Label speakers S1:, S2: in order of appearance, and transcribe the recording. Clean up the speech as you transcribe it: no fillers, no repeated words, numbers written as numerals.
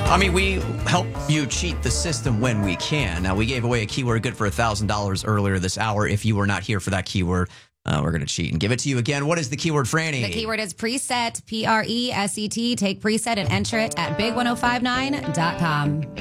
S1: I mean, we help you cheat the system when we can. Now, we gave away a keyword good for $1,000 earlier this hour. If you were not here for that keyword, we're going to cheat and give it to you again. What is the keyword, Franny?
S2: The keyword is preset, Preset. Take preset and enter it at big1059.com.